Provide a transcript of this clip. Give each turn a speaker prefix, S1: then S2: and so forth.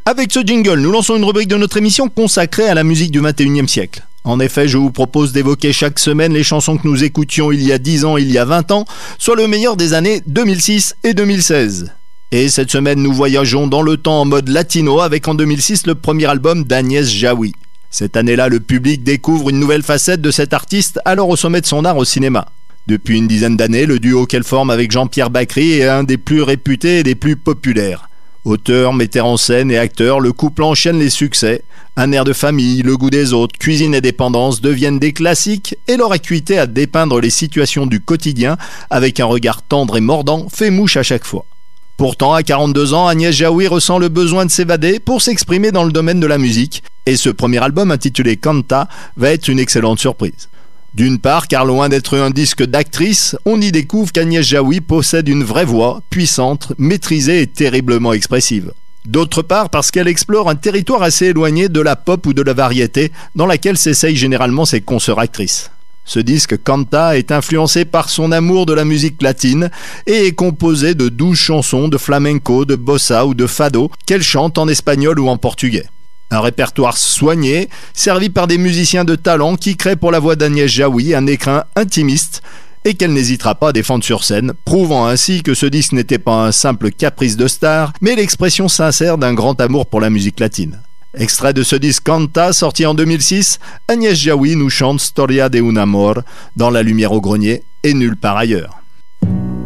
S1: Avec ce jingle, nous lançons une rubrique de notre émission consacrée à la musique du 21e siècle. En effet, je vous propose d'évoquer chaque semaine les chansons que nous écoutions il y a 10 ans, il y a 20 ans, soit le meilleur des années 2006 et 2016. Et cette semaine, nous voyageons dans le temps en mode latino avec en 2006 le premier album d'Agnès Jaoui. Cette année-là, le public découvre une nouvelle facette de cet artiste, alors au sommet de son art au cinéma. Depuis une dizaine d'années, le duo qu'elle forme avec Jean-Pierre Bacri est un des plus réputés et des plus populaires. Auteur, metteur en scène et acteur, le couple enchaîne les succès. Un air de famille, le goût des autres, cuisine et dépendance deviennent des classiques et leur acuité à dépeindre les situations du quotidien avec un regard tendre et mordant fait mouche à chaque fois. Pourtant, à 42 ans, Agnès Jaoui ressent le besoin de s'évader pour s'exprimer dans le domaine de la musique et ce premier album intitulé Canta va être une excellente surprise. D'une part, car loin d'être un disque d'actrice, on y découvre qu'Agnès Jaoui possède une vraie voix, puissante, maîtrisée et terriblement expressive. D'autre part, parce qu'elle explore un territoire assez éloigné de la pop ou de la variété, dans laquelle s'essayent généralement ses consoeurs actrices. Ce disque Canta est influencé par son amour de la musique latine et est composé de 12 chansons de flamenco, de bossa ou de fado qu'elle chante en espagnol ou en portugais. Un répertoire soigné, servi par des musiciens de talent qui créent pour la voix d'Agnès Jaoui un écrin intimiste et qu'elle n'hésitera pas à défendre sur scène, prouvant ainsi que ce disque n'était pas un simple caprice de star, mais l'expression sincère d'un grand amour pour la musique latine. Extrait de ce disque Canta, sorti en 2006, Agnès Jaoui nous chante Storia de un amor, dans La lumière au grenier et nulle part ailleurs.